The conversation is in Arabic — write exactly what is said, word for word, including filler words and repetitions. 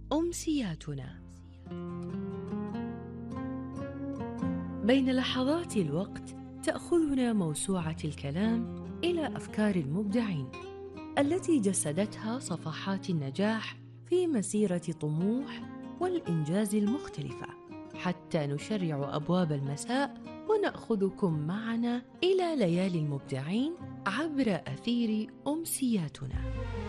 أمسياتنا. بين لحظات الوقت تأخذنا موسوعة الكلام إلى أفكار المبدعين التي جسدتها صفحات النجاح في مسيرة طموح والإنجاز المختلفة، حتى نشرع أبواب المساء ونأخذكم معنا إلى ليالي المبدعين عبر أثير أمسياتنا.